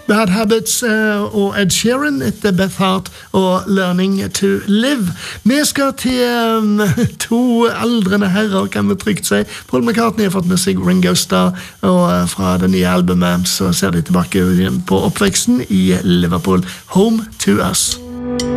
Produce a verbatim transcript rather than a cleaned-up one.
Bad Habits uh, og Ed Sheeran etter Beth Hart og Learning to Live. Vi skal til um, to aldrende herrer, kan vi trygt si. Paul McCartney har fått med seg Ringo Starr, og uh, fra det nye albumet så ser de tilbake på oppveksten i Liverpool. Home to Us.